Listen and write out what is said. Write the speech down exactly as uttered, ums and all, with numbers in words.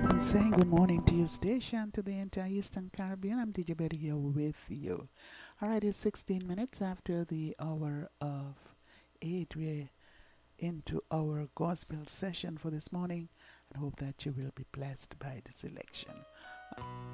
And saying good morning to your station, to the entire Eastern Caribbean. I'm D J Betty here with you. All right, it's sixteen minutes after the hour of eight. We're into our gospel session for this morning and hope that you will be blessed by the selection.